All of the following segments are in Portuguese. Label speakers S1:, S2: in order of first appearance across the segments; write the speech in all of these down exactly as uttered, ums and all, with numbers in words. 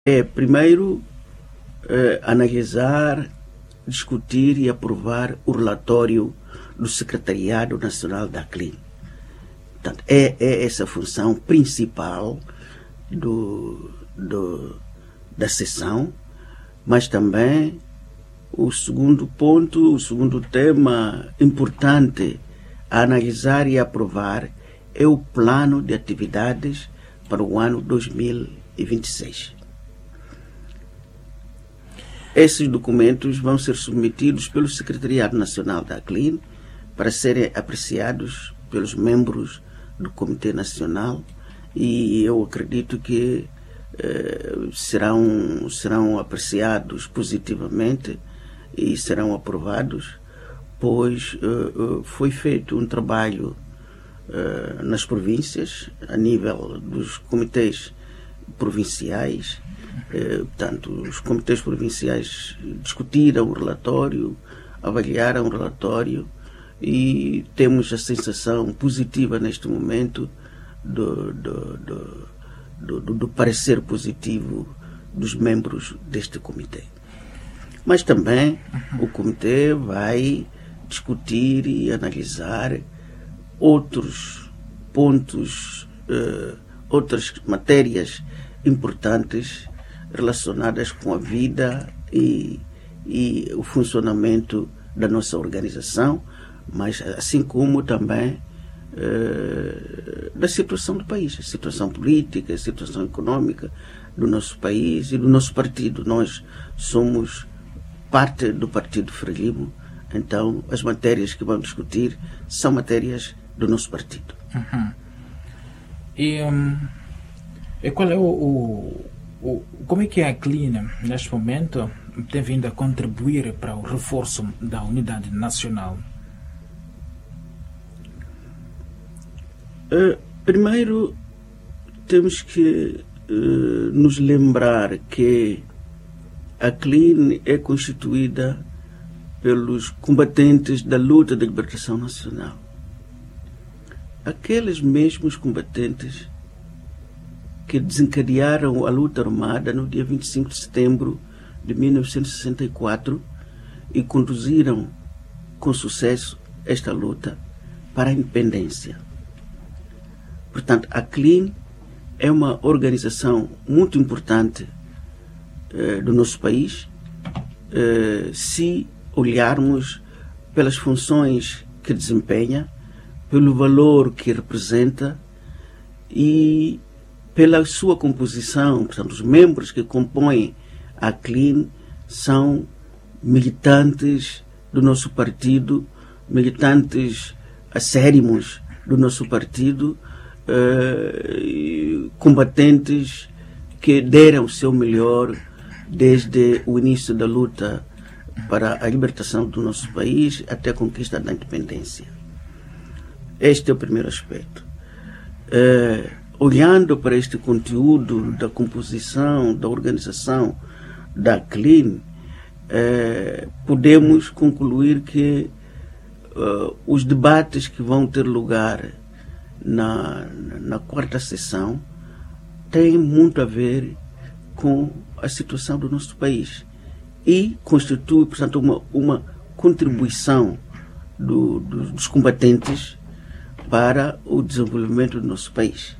S1: É, primeiro, eh, analisar, discutir e aprovar o relatório do Secretariado Nacional da Aclin. Portanto, é, é essa a função principal do, do, da sessão, mas também o segundo ponto, o segundo tema importante a analisar e aprovar é o plano de atividades para o ano dois mil e vinte e seis. Esses documentos vão ser submetidos pelo Secretariado Nacional da Aclin para serem apreciados pelos membros do Comitê Nacional e eu acredito que eh, serão, serão apreciados positivamente e serão aprovados, pois eh, foi feito um trabalho eh, nas províncias, a nível dos comitês provinciais. Eh, portanto, os comitês provinciais discutiram o relatório, avaliaram o relatório e temos a sensação positiva neste momento do, do, do, do, do parecer positivo dos membros deste comitê. Mas também o comitê vai discutir e analisar outros pontos, eh, outras matérias importantes relacionadas com a vida e, e o funcionamento da nossa organização, mas assim como também eh, da situação do país, a situação política, a situação econômica do nosso país e do nosso partido. Nós somos parte do Partido Frelimo, então as matérias que vamos discutir são matérias do nosso partido.
S2: Uhum. E, um, e qual é o, o, o como é que a Aclin neste momento tem vindo a contribuir para o reforço da unidade nacional?
S1: Uh, primeiro temos que uh, nos lembrar que a Aclin é constituída pelos combatentes da luta de libertação nacional. Aqueles mesmos combatentes que desencadearam a luta armada no dia vinte e cinco de setembro de mil novecentos e sessenta e quatro e conduziram com sucesso esta luta para a independência. Portanto, a Aclin é uma organização muito importante eh, do nosso país, eh, se olharmos pelas funções que desempenha, pelo valor que representa e pela sua composição. Portanto, os membros que compõem a Aclin são militantes do nosso partido, militantes acérrimos do nosso partido, eh, combatentes que deram o seu melhor desde o início da luta para a libertação do nosso país até a conquista da independência. Este é o primeiro aspecto. Eh, olhando para este conteúdo da composição, da organização da Aclin, eh, podemos concluir que eh, os debates que vão ter lugar na, na quarta sessão têm muito a ver com a situação do nosso país e constitui, portanto, uma, uma contribuição do, do, dos combatentes para o desenvolvimento do nosso país.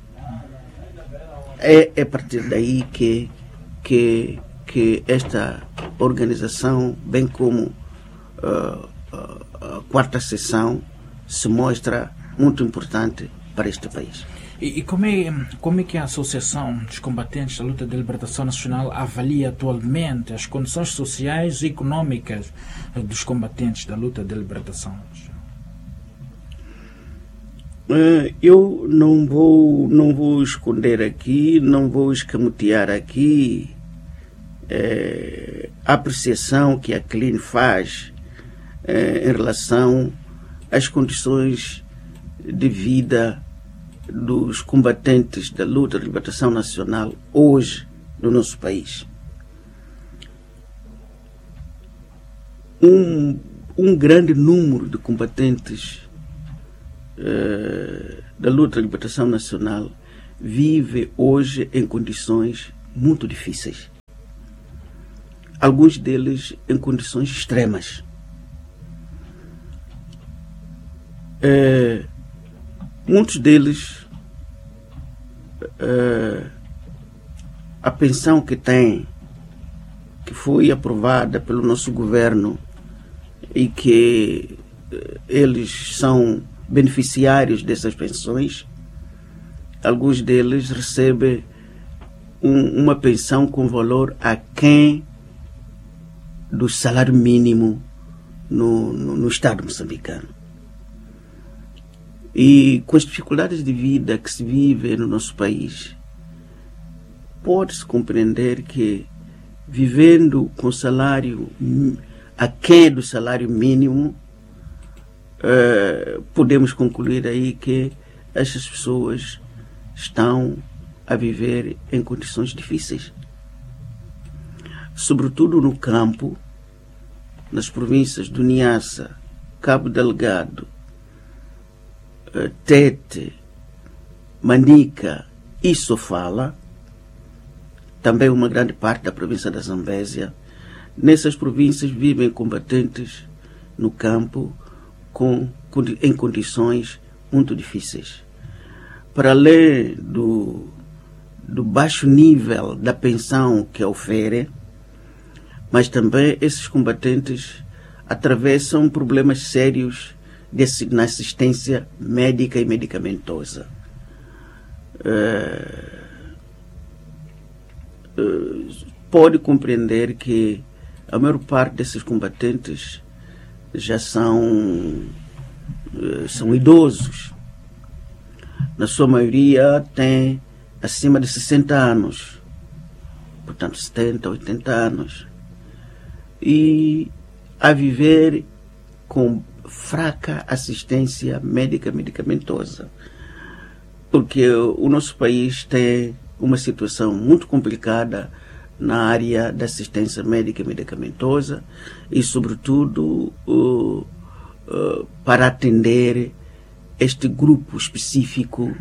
S1: É, é a partir daí que, que, que esta organização, bem como uh, uh, a quarta sessão, se mostra muito importante para este país.
S2: E, e como, é, como é que a Associação dos Combatentes da Luta de Libertação Nacional avalia atualmente as condições sociais e econômicas dos combatentes da luta de libertação nacional?
S1: Eu não vou, não vou esconder aqui, não vou escamotear aqui é, a apreciação que a Aclin faz é, em relação às condições de vida dos combatentes da luta de libertação nacional hoje no nosso país. Um, um grande número de combatentes uh, da luta de libertação nacional vive hoje em condições muito difíceis. alguns deles em condições extremas. É, muitos deles, é, a pensão que têm, que foi aprovada pelo nosso governo e que eles são beneficiários dessas pensões, alguns deles recebem um, uma pensão com valor aquém do salário mínimo no, no, no Estado moçambicano. E com as dificuldades de vida que se vive no nosso país, pode-se compreender que, vivendo com salário aquém do salário mínimo, uh, podemos concluir aí que essas pessoas estão a viver em condições difíceis. Sobretudo no campo, nas províncias do Niassa, Cabo Delgado, Tete, Manica e Sofala, também uma grande parte da província da Zambésia. Nessas províncias vivem combatentes no campo com, em condições muito difíceis. Para além do, do baixo nível da pensão que oferece, mas também esses combatentes atravessam problemas sérios de, na assistência médica e medicamentosa. Uh, uh, pode compreender que a maior parte desses combatentes já são, uh, são idosos. Na sua maioria tem acima de sessenta anos, portanto setenta, oitenta anos, e a viver com fraca assistência médica medicamentosa, porque o nosso país tem uma situação muito complicada na área da assistência médica medicamentosa e, sobretudo, uh, uh, para atender este grupo específico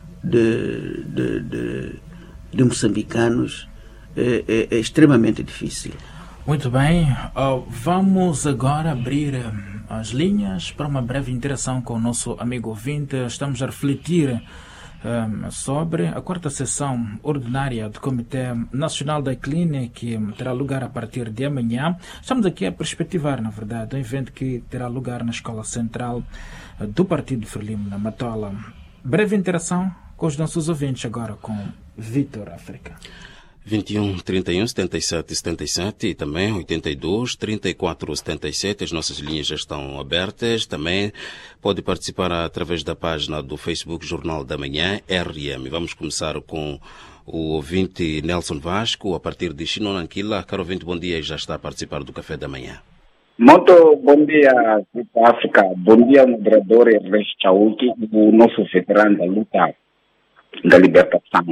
S1: de, de, de, de moçambicanos é, é, é extremamente difícil.
S2: Muito bem, uh, vamos agora abrir uh, as linhas para uma breve interação com o nosso amigo ouvinte. Estamos a refletir uh, sobre a quarta sessão ordinária do Comitê Nacional da Clínica, que terá lugar a partir de amanhã. Estamos aqui a perspectivar, na verdade, um evento que terá lugar na Escola Central uh, do Partido Frelimo, na Matola. Breve interação com os nossos ouvintes agora com Vitor África.
S3: vinte e um, trinta e um, setenta e sete, setenta e sete e também oitenta e dois, trinta e quatro, setenta e sete. As nossas linhas já estão abertas. Também pode participar através da página do Facebook Jornal da Manhã, R M. Vamos começar com o ouvinte Nelson Vasco, a partir de Chinonanquila. Caro ouvinte, bom dia e já está a participar do Café da Manhã.
S4: Muito bom dia, África. Bom dia, moderador Ernesto Chauki, o nosso veterano da luta da libertação.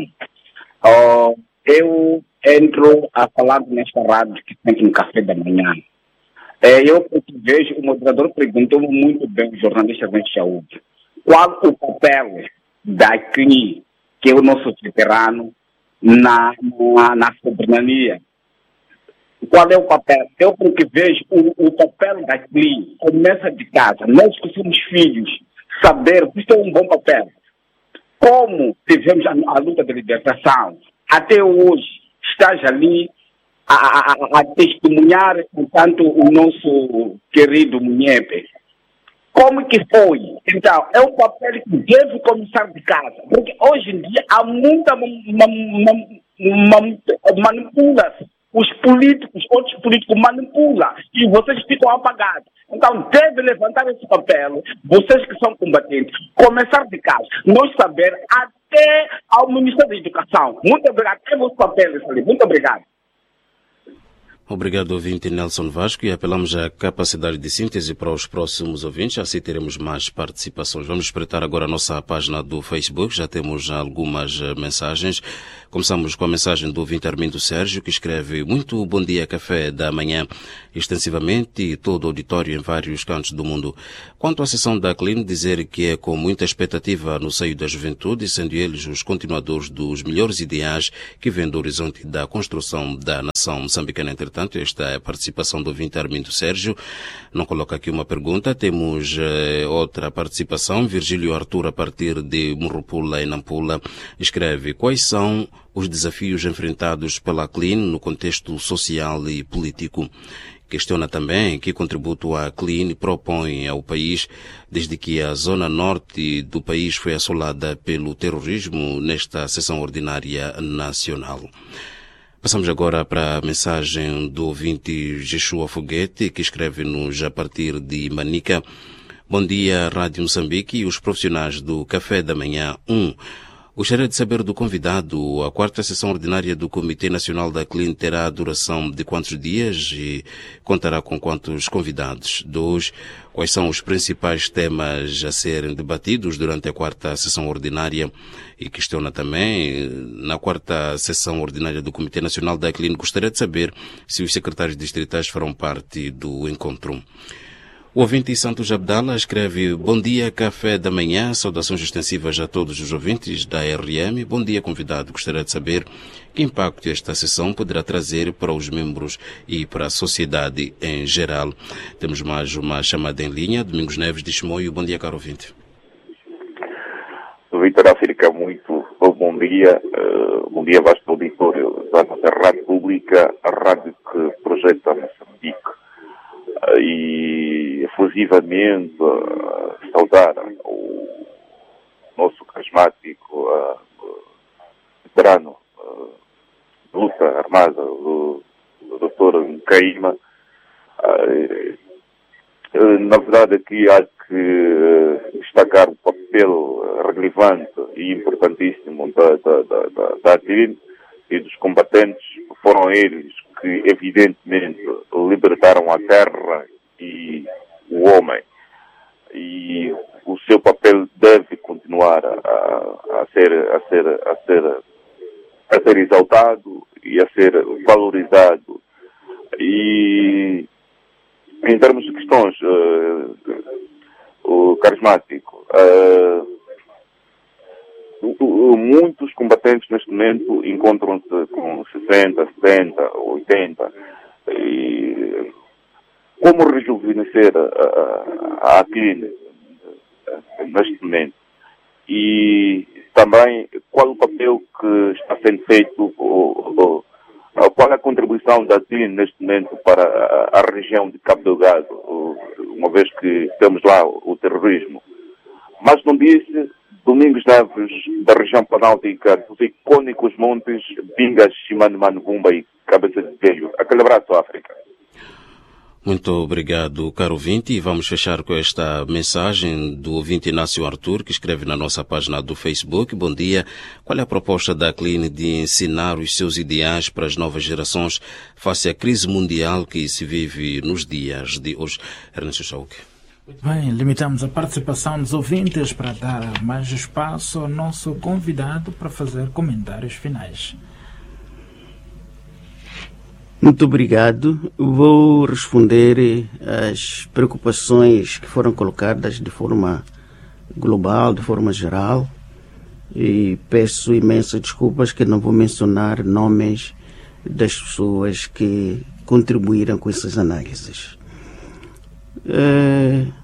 S4: Uh, Eu entro a falar nesta rádio que tem no Café da Manhã. É, eu vejo, o moderador perguntou muito bem, o jornalista Ernesto Chauki, qual o papel da C N I, que é o nosso veterano, na, na, na soberania. Qual é o papel? Eu porque vejo o, o papel da C N I, começa de casa. Nós que somos filhos, saber que isso é um bom papel. Como tivemos a, a luta de libertação, até hoje estás ali a, a, a testemunhar, portanto, o nosso querido Munhepe. Como que foi? Então, é um papel que deve começar de casa. Porque hoje em dia há muita manipulação. Os políticos, outros políticos manipulam e vocês ficam apagados. Então, deve levantar esse papel, vocês que são combatentes, começar de casa, nós saber até ao Ministério da Educação. Muito obrigado. Tem os papéis ali. Muito obrigado.
S3: Obrigado, ouvinte Nelson Vasco, e apelamos à capacidade de síntese para os próximos ouvintes, assim teremos mais participações. Vamos espreitar agora a nossa página do Facebook, já temos algumas mensagens. Começamos com a mensagem do ouvinte Armindo Sérgio, que escreve: muito bom dia, Café da Manhã, extensivamente e todo o auditório em vários cantos do mundo. Quanto à sessão da C L I N, dizer que é com muita expectativa no seio da juventude, sendo eles os continuadores dos melhores ideais que vêm do horizonte da construção da nação. Federação Moçambicana. Entretanto, esta é a participação do ouvinte Armindo Sérgio. Não coloca aqui uma pergunta. Temos eh, outra participação. Virgílio Arthur, a partir de Murrupula, em Nampula, escreve: quais são os desafios enfrentados pela Clean no contexto social e político? Questiona também que contributo a Clean propõe ao país desde que a zona norte do país foi assolada pelo terrorismo nesta sessão ordinária nacional. Passamos agora para a mensagem do ouvinte Jeshua Foguete, que escreve-nos a partir de Manica. Bom dia, Rádio Moçambique e os profissionais do Café da Manhã um. Gostaria de saber do convidado, a quarta sessão ordinária do Comitê Nacional da Clean terá duração de quantos dias e contará com quantos convidados? Dois, quais são os principais temas a serem debatidos durante a quarta sessão ordinária? E questiona também, na quarta sessão ordinária do Comitê Nacional da Clean, gostaria de saber se os secretários distritais farão parte do encontro. O ouvinte Santos Abdala escreve: bom dia, Café da Manhã, saudações extensivas a todos os ouvintes da R M. Bom dia, convidado. Gostaria de saber que impacto esta sessão poderá trazer para os membros e para a sociedade em geral. Temos mais uma chamada em linha. Domingos Neves de Chimoio. Bom dia, caro ouvinte.
S5: Vitor África, muito bom dia. Uh, bom dia, vasto auditório da nossa Rádio Pública, a rádio que projeta Moçambique. Uh, e efusivamente uh, saudar o nosso carismático uh, veterano uh, de luta armada, o, o doutor Caíma. Uh, uh, na verdade, aqui há que uh, destacar o papel relevante e importantíssimo da, da, da, da, da Clean e dos combatentes. Foram eles que, evidentemente, libertaram a terra e o homem. E o seu papel deve continuar a, a, ser, a, ser, a, ser, a ser exaltado e a ser valorizado. E, em termos de questões, uh, o carismático, uh, muitos combatentes neste momento encontram-se com sessenta, setenta, oitenta. E como rejuvenescer a, a Clean neste momento? E também qual o papel que está sendo feito, ou, ou, qual é a contribuição da Clean neste momento para a, a região de Cabo Delgado, uma vez que temos lá o terrorismo. Mas não disse Domingos Neves, da região panáltica, dos icônicos montes Bingas, Shimano, Manubumba e Cabeça de Velho. Aquele abraço, África.
S3: Muito obrigado, caro ouvinte. E vamos fechar com esta mensagem do ouvinte Inácio Arthur, que escreve na nossa página do Facebook. Bom dia. Qual é a proposta da Clean de ensinar os seus ideais para as novas gerações face à crise mundial que se vive nos dias de hoje? Ernesto Chauque.
S2: Muito bem, limitamos a participação dos ouvintes para dar mais espaço ao nosso convidado para fazer comentários finais.
S1: Muito obrigado. Vou responder às preocupações que foram colocadas de forma global, de forma geral, e peço imensas desculpas que não vou mencionar nomes das pessoas que contribuíram com essas análises. É...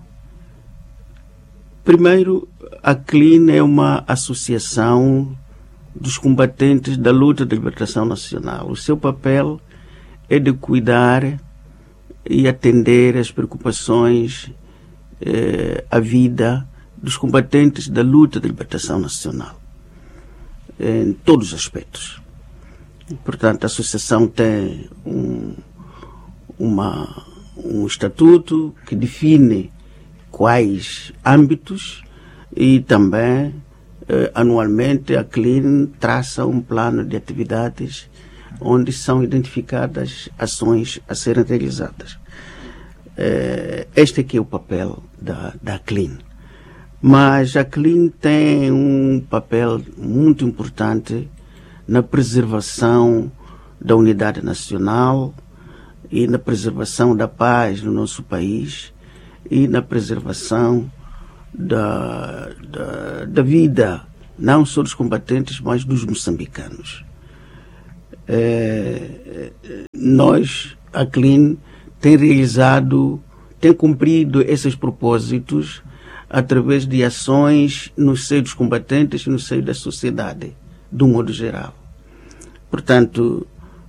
S1: Primeiro, a Clean é uma associação dos combatentes da luta de libertação nacional. O seu papel é de cuidar e atender às preocupações, eh, à vida dos combatentes da luta de libertação nacional, em todos os aspectos. Portanto, a associação tem um, uma, um estatuto que define quais âmbitos e também, eh, anualmente, a Clean traça um plano de atividades onde são identificadas ações a serem realizadas. Este aqui é o papel da, da Clean. Mas a Clean tem um papel muito importante na preservação da unidade nacional e na preservação da paz no nosso país e na preservação da, da, da vida, não só dos combatentes, mas dos moçambicanos. É, nós, a Clean, tem realizado, tem cumprido esses propósitos através de ações no seio dos combatentes e no seio da sociedade, de um modo geral. Portanto,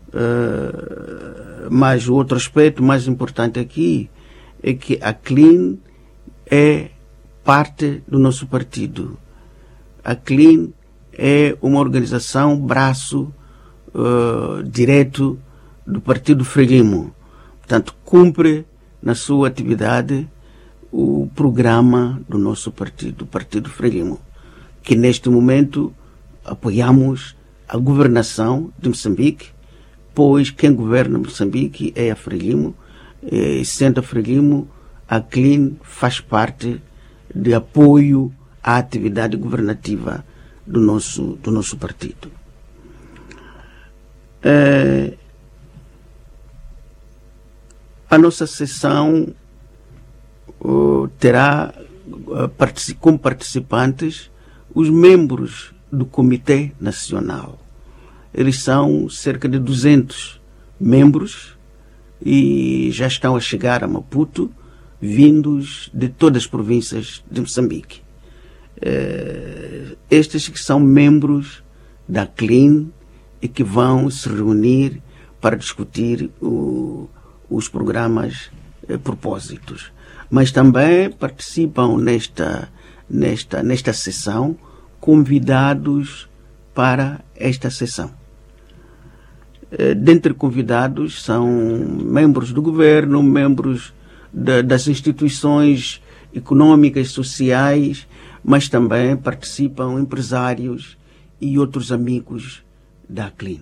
S1: uh, mas o outro aspecto mais importante aqui é que a Clean é parte do nosso partido. A Clean é uma organização, braço uh, direto do Partido Frelimo. Portanto, cumpre na sua atividade o programa do nosso partido, o Partido Frelimo, que neste momento apoiamos a governação de Moçambique, pois quem governa Moçambique é a Frelimo, e sendo a Frelimo, a Clean faz parte de apoio à atividade governativa do nosso, do nosso partido. É, a nossa sessão uh, terá uh, como participantes os membros do Comitê Nacional. Eles são cerca de duzentos membros e já estão a chegar a Maputo, vindos de todas as províncias de Moçambique. Uh, estes que são membros da Clean e que vão se reunir para discutir o, os programas eh, propósitos. Mas também participam nesta, nesta, nesta sessão convidados para esta sessão. Eh, dentre convidados são membros do governo, membros da, das instituições econômicas, sociais, mas também participam empresários e outros amigos da Clean.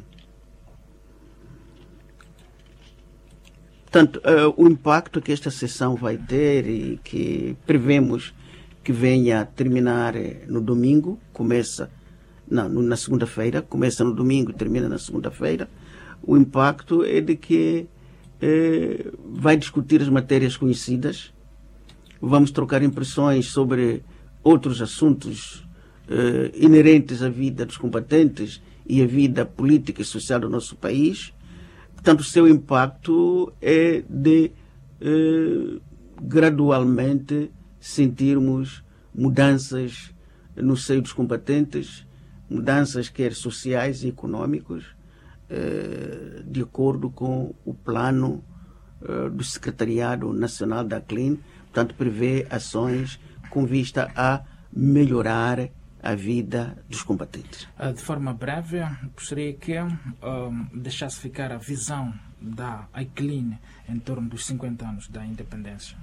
S1: Portanto, uh, o impacto que esta sessão vai ter e que prevemos que venha a terminar no domingo, começa não, na segunda-feira, começa no domingo e termina na segunda-feira, o impacto é de que eh, vai discutir as matérias conhecidas, vamos trocar impressões sobre outros assuntos eh, inerentes à vida dos combatentes e à vida política e social do nosso país. Portanto, o seu impacto é de eh, gradualmente sentirmos mudanças no seio dos combatentes, mudanças quer sociais e econômicas, eh, de acordo com o plano eh, do Secretariado Nacional da Clean. Portanto, prevê ações com vista a melhorar a vida dos combatentes.
S2: De forma breve, gostaria que um, deixasse ficar a visão da Clean em torno dos cinquenta anos da independência.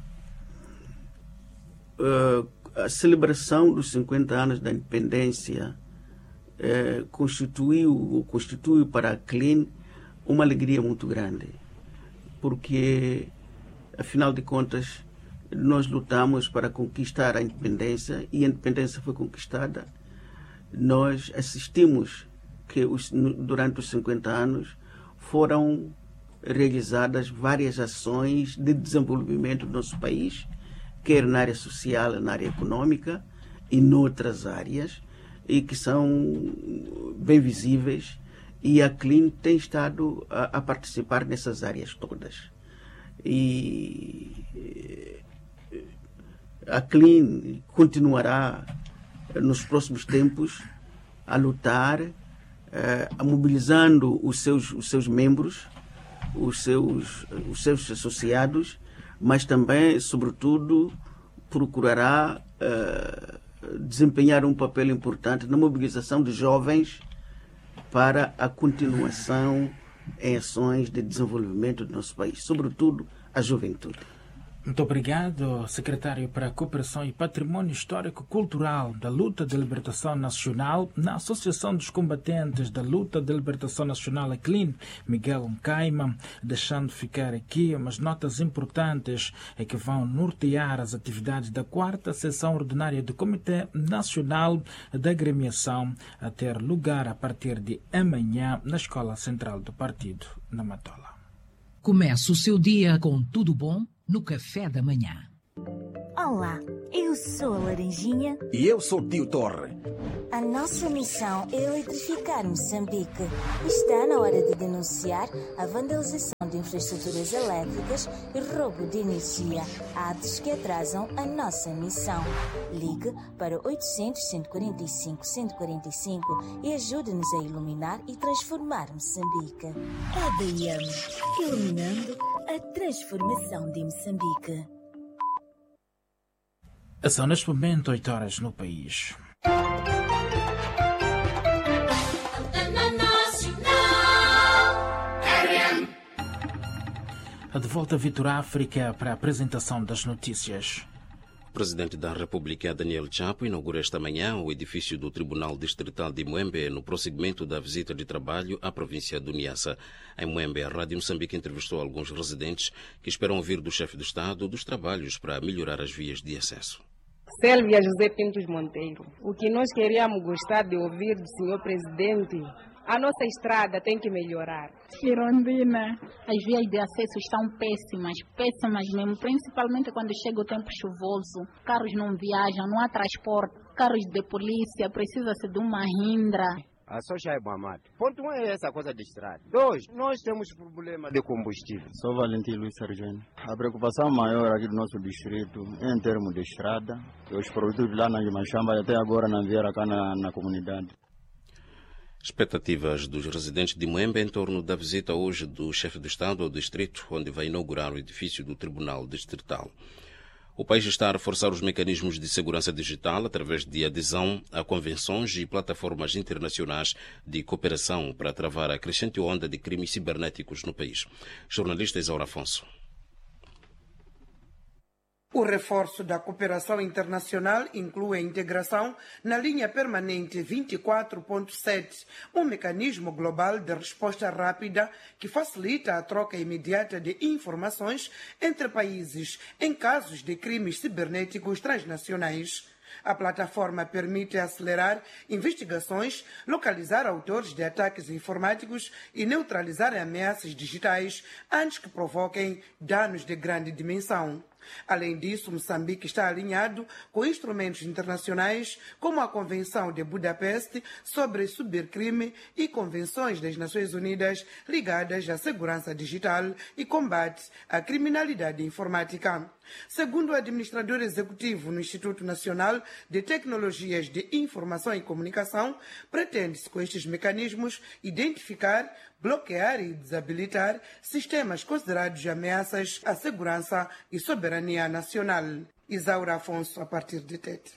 S1: Uh, a celebração dos cinquenta anos da independência uh, constituiu, constitui para a Clean uma alegria muito grande, porque, afinal de contas, nós lutamos para conquistar a independência e a independência foi conquistada. Nós assistimos que os, durante os cinquenta anos foram realizadas várias ações de desenvolvimento do nosso país, quer na área social, na área econômica e noutras áreas, e que são bem visíveis, e a Clean tem estado a, a participar nessas áreas todas. E a Clean continuará nos próximos tempos a lutar, uh, mobilizando os seus, os seus membros, os seus, os seus associados, mas também, sobretudo, procurará uh, desempenhar um papel importante na mobilização de jovens para a continuação em ações de desenvolvimento do nosso país, sobretudo a juventude.
S2: Muito obrigado, secretário para a Cooperação e Património Histórico-Cultural da Luta de Libertação Nacional na Associação dos Combatentes da Luta de Libertação Nacional, a Clean, Miguel Nkaima, deixando ficar aqui umas notas importantes que vão nortear as atividades da quarta sessão ordinária do Comitê Nacional da Agremiação a ter lugar a partir de amanhã na Escola Central do Partido, na Matola.
S6: Começa o seu dia com tudo bom no café da manhã.
S7: Olá, eu sou a Laranjinha.
S8: E eu sou o Tio Torre.
S7: A nossa missão é eletrificar Moçambique. Está na hora de denunciar a vandalização de infraestruturas elétricas e roubo de energia, atos que atrasam a nossa missão. Ligue para oitocentos, cento e quarenta e cinco, cento e quarenta e cinco e ajude-nos a iluminar e transformar Moçambique. A D M, iluminando a transformação de Moçambique.
S2: São neste momento oito horas no país. De volta a Vitor África para a apresentação das notícias.
S3: O Presidente da República, Daniel Chapo, inaugura esta manhã o edifício do Tribunal Distrital de Moembe no prosseguimento da visita de trabalho à província do Niassa. Em Moembe, a Rádio Moçambique entrevistou alguns residentes que esperam ouvir do chefe do Estado dos trabalhos para melhorar as vias de acesso.
S8: Sélvia José Pintos Monteiro, o que nós queríamos gostar de ouvir do senhor Presidente, a nossa estrada tem que melhorar.
S9: Girondina, as vias de acesso estão péssimas, péssimas mesmo, principalmente quando chega o tempo chuvoso. Carros não viajam, não há transporte, carros de polícia, precisa-se de uma rindra.
S10: A soja é Mohamed. Ponto um é essa coisa de estrada. Dois, nós temos problema de combustível.
S11: Sou Valentim Luiz Sargento. A preocupação maior aqui do nosso distrito é em termos de estrada. Os produtos lá na Machamba até agora não vieram cá na, na comunidade.
S3: Expectativas dos residentes de Moembe em torno da visita hoje do chefe de Estado ao distrito, onde vai inaugurar o edifício do Tribunal Distrital. O país está a reforçar os mecanismos de segurança digital através de adesão a convenções e plataformas internacionais de cooperação para travar a crescente onda de crimes cibernéticos no país. Jornalista Isaura Afonso.
S12: O reforço da cooperação internacional inclui a integração na linha permanente vinte e quatro ponto sete, um mecanismo global de resposta rápida que facilita a troca imediata de informações entre países em casos de crimes cibernéticos transnacionais. A plataforma permite acelerar investigações, localizar autores de ataques informáticos e neutralizar ameaças digitais antes que provoquem danos de grande dimensão. Além disso, Moçambique está alinhado com instrumentos internacionais como a Convenção de Budapeste sobre Cibercrime e convenções das Nações Unidas ligadas à segurança digital e combate à criminalidade informática. Segundo o administrador executivo no Instituto Nacional de Tecnologias de Informação e Comunicação, pretende-se com estes mecanismos identificar, bloquear e desabilitar sistemas considerados ameaças à segurança e soberania nacional. Isaura Afonso, a partir de Tete.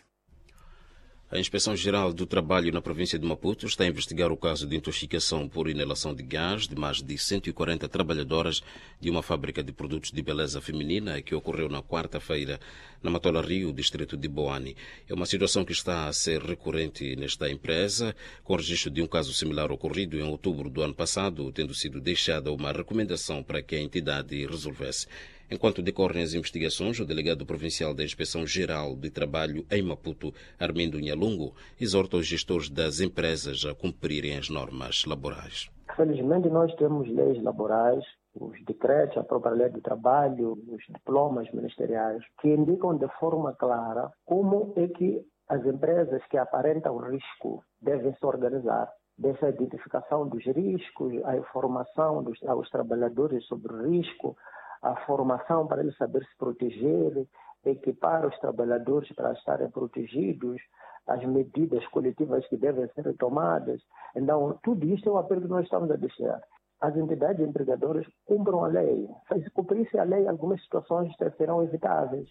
S3: A Inspeção-Geral do Trabalho na província de Maputo está a investigar o caso de intoxicação por inalação de gás de mais de cento e quarenta trabalhadoras de uma fábrica de produtos de beleza feminina que ocorreu na quarta-feira na Matola Rio, distrito de Boane. É uma situação que está a ser recorrente nesta empresa, com registro de um caso similar ocorrido em outubro do ano passado, tendo sido deixada uma recomendação para que a entidade resolvesse. Enquanto decorrem as investigações, o delegado provincial da Inspeção-Geral de Trabalho em Maputo, Armindo Nhalungo, exorta os gestores das empresas a cumprirem as normas laborais.
S13: Felizmente nós temos leis laborais, os decretos, a própria lei do trabalho, os diplomas ministeriais, que indicam de forma clara como é que as empresas que aparentam risco devem se organizar. Dessa identificação dos riscos, a informação dos, aos trabalhadores sobre o risco, a formação para eles saber se proteger, equipar os trabalhadores para estarem protegidos, as medidas coletivas que devem ser tomadas. Então, tudo isso é um apelo que nós estamos a deixar. As entidades empregadoras cumpram a lei. Se cumprisse a lei, algumas situações serão evitáveis.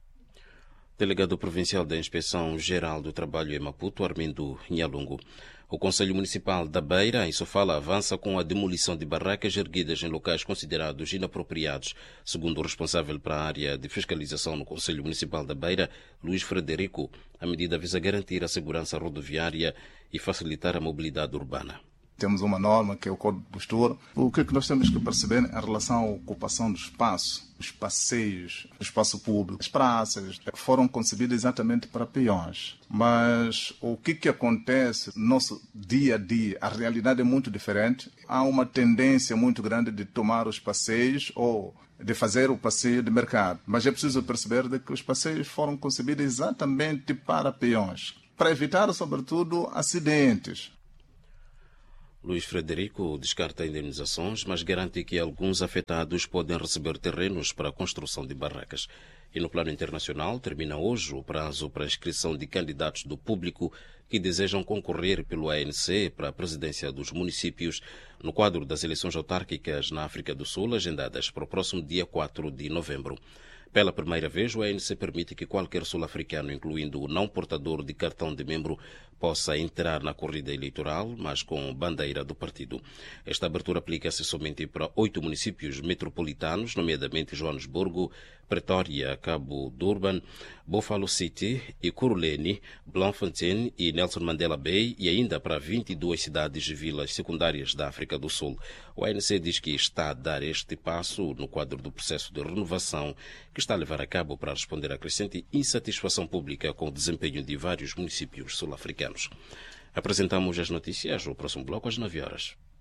S3: Delegado Provincial da Inspeção-Geral do Trabalho em Maputo, Armindo Nhalungo. O Conselho Municipal da Beira, em Sofala, avança com a demolição de barracas erguidas em locais considerados inapropriados. Segundo o responsável para a área de fiscalização no Conselho Municipal da Beira, Luís Frederico, a medida visa garantir a segurança rodoviária e facilitar a mobilidade urbana.
S14: Temos uma norma que é o Código de Postura. O que é que nós temos que perceber em relação à ocupação do espaço, os passeios, o espaço público, as praças, foram concebidas exatamente para peões. Mas o que que acontece no nosso dia a dia? A realidade é muito diferente. Há uma tendência muito grande de tomar os passeios ou de fazer o passeio de mercado. Mas é preciso perceber de que os passeios foram concebidos exatamente para peões, para evitar, sobretudo, acidentes.
S3: Luís Frederico descarta indenizações, mas garante que alguns afetados podem receber terrenos para a construção de barracas. E no plano internacional, termina hoje o prazo para a inscrição de candidatos do público que desejam concorrer pelo A N C para a presidência dos municípios no quadro das eleições autárquicas na África do Sul, agendadas para o próximo dia quatro de novembro. Pela primeira vez, o A N C permite que qualquer sul-africano, incluindo o não portador de cartão de membro, possa entrar na corrida eleitoral, mas com bandeira do partido. Esta abertura aplica-se somente para oito municípios metropolitanos, nomeadamente Joanesburgo, Pretória, Cabo Durban, Buffalo City, Ekurhuleni, Bloemfontein e Nelson Mandela Bay, e ainda para vinte e duas cidades e vilas secundárias da África do Sul. O A N C diz que está a dar este passo no quadro do processo de renovação que está a levar a cabo para responder à crescente insatisfação pública com o desempenho de vários municípios sul-africanos. Apresentamos as notícias no próximo bloco às nove horas.